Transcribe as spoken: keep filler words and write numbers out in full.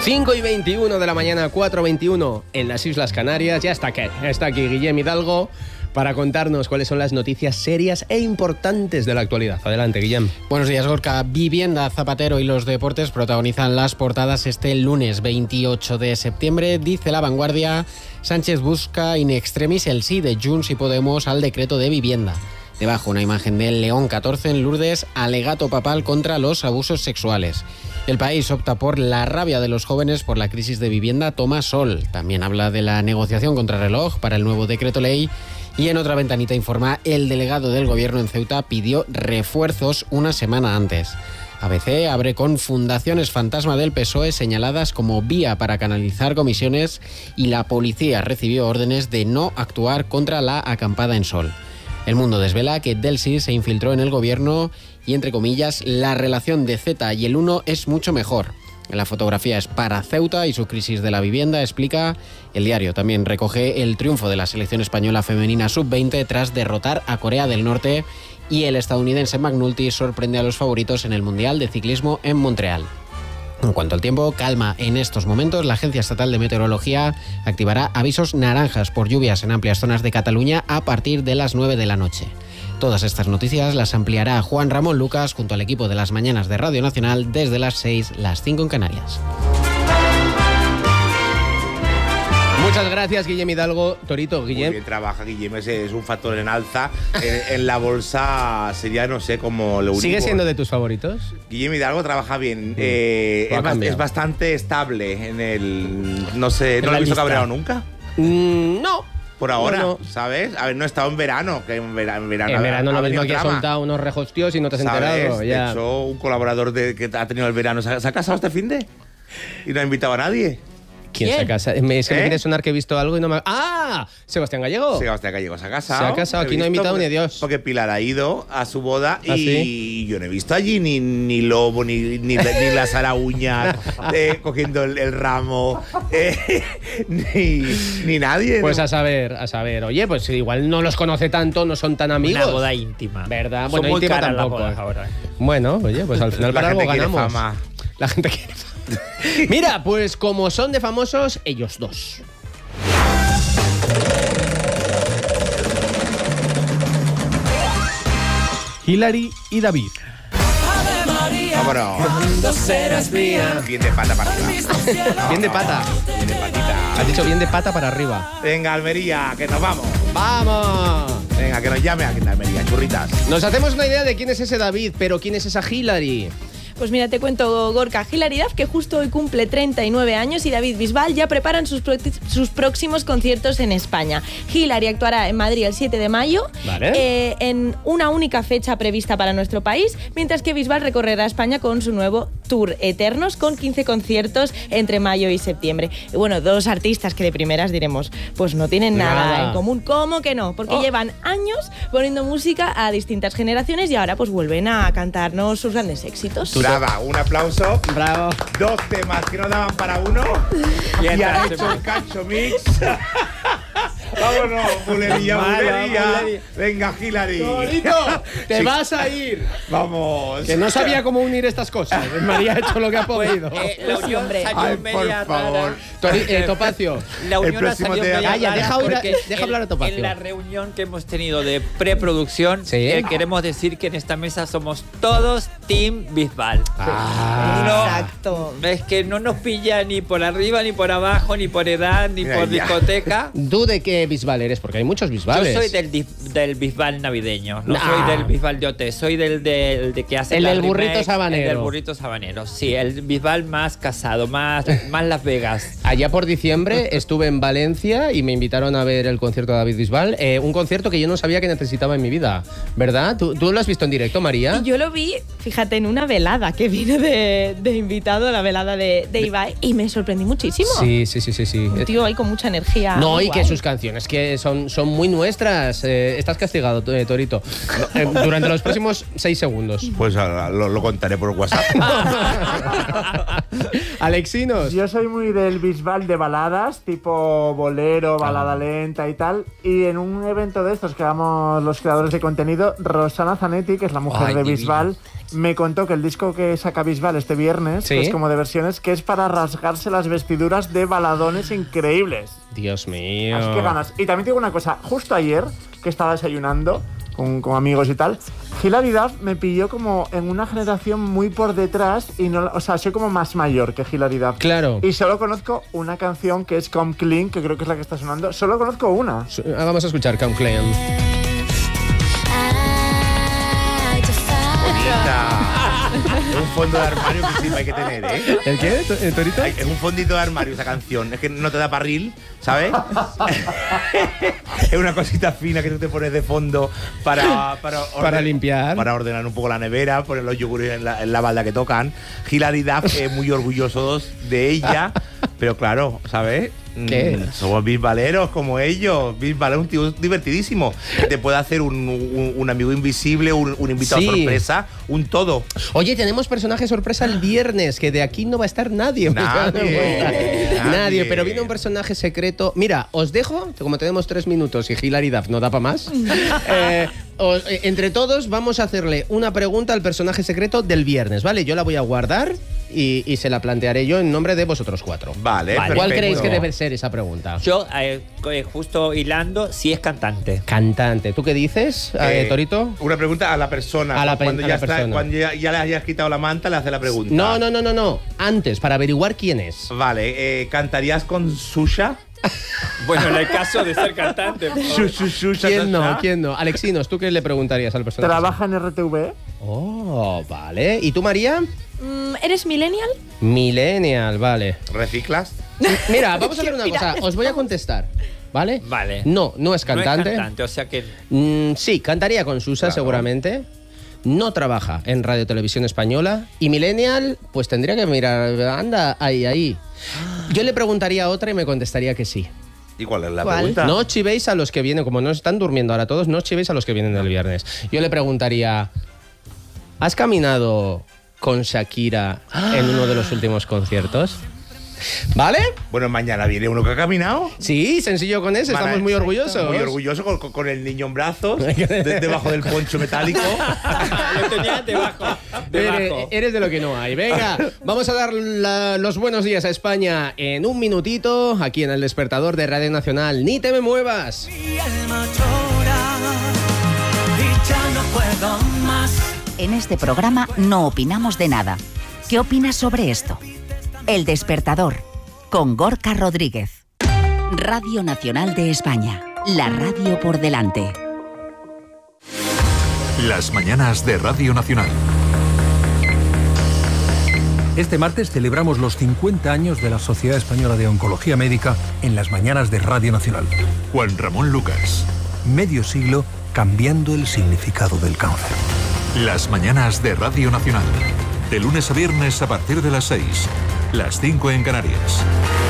cinco y veintiuno de la mañana, cuatro y veintiuno en las Islas Canarias. Ya está aquí, está aquí Guillem Hidalgo para contarnos cuáles son las noticias serias e importantes de la actualidad. Adelante, Guillem. Buenos días, Gorka. Vivienda, Zapatero y los deportes protagonizan las portadas este lunes veintiocho de septiembre. Dice La Vanguardia, Sánchez busca in extremis el sí de Junts y Podemos al decreto de vivienda. Debajo una imagen del León catorce en Lourdes, alegato papal contra los abusos sexuales. El País opta por la rabia de los jóvenes por la crisis de vivienda, toma sol. También habla de la negociación contrarreloj para el nuevo decreto ley. Y en otra ventanita informa, el delegado del Gobierno en Ceuta pidió refuerzos una semana antes. A B C abre con fundaciones fantasma del P S O E señaladas como vía para canalizar comisiones y la policía recibió órdenes de no actuar contra la acampada en Sol. El Mundo desvela que Delsi se infiltró en el Gobierno y, entre comillas, la relación de Zeta y el Uno es mucho mejor. La fotografía es para Ceuta y su crisis de la vivienda, explica. El Diario también recoge el triunfo de la selección española femenina sub veinte tras derrotar a Corea del Norte, y el estadounidense McNulty sorprende a los favoritos en el Mundial de Ciclismo en Montreal. En cuanto al tiempo, calma en estos momentos. La Agencia Estatal de Meteorología activará avisos naranjas por lluvias en amplias zonas de Cataluña a partir de las nueve de la noche. Todas estas noticias las ampliará Juan Ramón Lucas junto al equipo de las mañanas de Radio Nacional desde las seis, las cinco en Canarias. Muchas gracias, Guillem Hidalgo. Torito, Guillem. Muy bien trabaja, Guillem. Ese es un factor en alza. en, en la bolsa sería, no sé, como lo único. ¿Sigue siendo de tus favoritos? Guillem Hidalgo trabaja bien. Sí. Eh, es, ba es bastante estable en el... No sé, ¿no lo he visto cabreado nunca? Mm, no. Por ahora, no, no. ¿sabes? A ver, no he estado en verano, que en verano... En verano, en verano ha, lo ha mismo que drama. ha soltado unos rejostios y no te has ¿Sabes? enterado. Ya. De hecho, un colaborador de, que ha tenido el verano, ¿se ha, ¿se ha casado este finde? Y no ha invitado a nadie. ¿Quién, ¿Quién se casa? Es que ¿Eh? me quiere sonar que he visto algo y no me... ¡Ah! ¿Sebastián Gallego? Sebastián Gallego se ha casado. Se ha casado. Aquí no ha invitado ni a Dios. Porque Pilar ha ido a su boda y ¿Ah, sí? yo no he visto allí ni, ni Lobo, ni, ni, ni la Sara Uña eh, cogiendo el, el ramo, eh, ni, ni nadie. Pues ¿no? a saber, a saber. Oye, pues igual no los conoce tanto, no son tan amigos. Una boda íntima. ¿Verdad? Son bueno, muy íntima caras tampoco. las bodas ahora. Bueno, oye, pues al final la para gente algo ganamos. Quiere fama. La gente quiere fama. Mira, pues como son de famosos, ellos dos. Hilary y David. Vámonos. Bien de pata para arriba. Bien de pata. Bien de patita. Has dicho bien de pata para arriba. Venga, Almería, que nos vamos. ¡Vamos! Venga, que nos llame aquí en Almería, churritas. Nos hacemos una idea de quién es ese David, pero quién es esa Hilary. Pues mira, te cuento, Gorka, Hilary Duff, que justo hoy cumple treinta y nueve años, y David Bisbal ya preparan sus, pro sus próximos conciertos en España. Hilary actuará en Madrid el siete de mayo, vale. eh, en una única fecha prevista para nuestro país, mientras que Bisbal recorrerá España con su nuevo Tour Eternos, con quince conciertos entre mayo y septiembre. Y bueno, dos artistas que de primeras diremos, pues no tienen nada, nada en común. ¿Cómo que no? Porque oh. llevan años poniendo música a distintas generaciones y ahora pues vuelven a cantarnos sus grandes éxitos. Brava, un aplauso. Bravo. Dos temas que no daban para uno. Y ha hecho un cacho mix. Vámonos, bulería, bulería. Venga, Hilary. Torito, te sí. vas a ir. Vamos. Que no sabía cómo unir estas cosas. María ha hecho lo que ha podido. Pues, eh, la unión hombre. salió Ay, media por favor. Tori, eh, Topacio. La unión ha salido media Ah, ya, deja, oír, deja hablar a Topacio. En la reunión que hemos tenido de preproducción, ¿Sí? eh, queremos decir que en esta mesa somos todos Team Bisbal. Ah, no, exacto. Es que no nos pilla ni por arriba, ni por abajo, ni por edad, ni Mira, por ya. discoteca. ¿Tú de qué Bisbal eres? Porque hay muchos Bisbales. Yo soy del, del Bisbal navideño, no nah. soy del Bisbal de O T, soy del, del de que hace el la del burrito remake, sabanero. El del burrito sabanero, sí, el Bisbal más casado, más, más Las Vegas. Allá por diciembre estuve en Valencia y me invitaron a ver el concierto de David Bisbal. Eh, un concierto que yo no sabía que necesitaba en mi vida, ¿verdad? ¿Tú, tú lo has visto en directo, María? Y yo lo vi, fíjate, en una velada que vine de, de invitado a la velada de, de Ibai y me sorprendí muchísimo. Sí, sí, sí, sí, sí. Un tío ahí con mucha energía. No, y guay. que sus canciones que son, son muy nuestras. Eh, estás castigado, eh, Torito. Eh, durante los próximos seis segundos. Pues ahora lo, lo contaré por WhatsApp. Alexinos. Yo soy muy del Bisbal de baladas, tipo bolero, balada lenta y tal. Y en un evento de estos que damos los creadores de contenido, Rosana Zanetti, que es la mujer Ay, de divina. Bisbal, me contó que el disco que saca Bisbal este viernes, ¿Sí? que es como de versiones, que es para rasgarse las vestiduras de baladones increíbles. Dios mío. Así que ganas. Y también te digo una cosa, justo ayer, que estaba desayunando con, con amigos y tal, Hilary Duff me pilló como en una generación muy por detrás y no, o sea, soy como más mayor que Hilary Duff. Claro. Y solo conozco una canción que es Come Clean, que creo que es la que está sonando. Solo conozco una. Su- Vamos a escuchar Come Clean. Es un fondo de armario que sí hay que tener, ¿eh? ¿El qué, ¿El Torito? Es un fondito de armario esa canción. Es que no te da parril, ¿sabes? Es una cosita fina que tú te pones de fondo para... Para, orden- Para limpiar. Para ordenar un poco la nevera, poner los yogures en la, en la balda que tocan. Hilary Duff es muy orgullosos de ella, pero claro, ¿sabes? ¿Qué? Mm, somos bisbaleros como ellos. Bisbal es un tío divertidísimo. Te puede hacer un, un, un amigo invisible, un, un invitado Sí. sorpresa, un todo. Oye, tenemos personaje sorpresa el viernes, que de aquí no va a estar nadie. Nadie, nadie. nadie. Pero viene un personaje secreto. Mira, os dejo, como tenemos tres minutos y Hilary Duff no da para más, eh, os- eh, entre todos vamos a hacerle una pregunta al personaje secreto del viernes, ¿vale? Yo la voy a guardar y, y se la plantearé yo en nombre de vosotros cuatro. Vale, Vale. ¿Cuál perfecto. creéis que debe ser esa pregunta? Yo, eh, eh, justo hilando, sí es cantante. Cantante. ¿Tú qué dices, eh, Eh, Torito? Una pregunta a la persona. A la pe- cuando a ya, la está, persona. cuando ya, ya le hayas quitado la manta, le hace la pregunta. No, no, no, no, no. Antes, para averiguar quién es. Vale, eh, ¿cantarías con Susha? Bueno, en el caso de ser cantante. Su, su, Susha, ¿Quién Susha. no? ¿Quién no? Alexinos, ¿tú qué le preguntarías al personaje? Trabaja en R T V. Oh, vale. ¿Y tú, María? Mm, ¿Eres millennial? Millennial, vale. ¿Reciclas? Mira, vamos a hacer una cosa. Os voy a contestar, ¿vale? Vale. No, no es cantante. No es cantante, o sea que. Mm, sí, cantaría con Susa Claro. seguramente. No trabaja en Radio Televisión Española. Y Millennial, pues tendría que mirar. Anda, ahí, ahí. Yo le preguntaría a otra y me contestaría que sí. ¿Y cuál es la ¿Cuál? pregunta? No chivéis a los que vienen, como no están durmiendo ahora todos, no chivéis a los que vienen el viernes. Yo le preguntaría, ¿has caminado con Shakira en uno de los últimos conciertos? ¿Vale? Bueno, mañana viene uno que ha caminado. Sí, sencillo con ese, estamos muy orgullosos. Muy orgulloso con, con- con el niño en brazos, de- debajo del poncho metálico. Lo tenía debajo. Eres, debajo. eres de lo que no hay. Venga, vamos a dar la- los buenos días a España en un minutito, aquí en el despertador de Radio Nacional. Ni te me muevas. Mi alma llora y ya no puedo más. En este programa no opinamos de nada. ¿Qué opinas sobre esto? El Despertador, con Gorka Rodríguez. Radio Nacional de España, la radio por delante. Las mañanas de Radio Nacional. Este martes celebramos los cincuenta años de la Sociedad Española de Oncología Médica en las mañanas de Radio Nacional. Juan Ramón Lucas. Medio siglo cambiando el significado del cáncer. Las mañanas de Radio Nacional. De lunes a viernes a partir de las seis. Las cinco en Canarias.